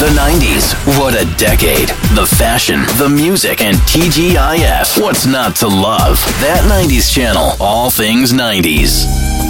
The 90s. What a decade. The fashion, the music, and TGIF. What's not to love? That 90s channel. All things 90s.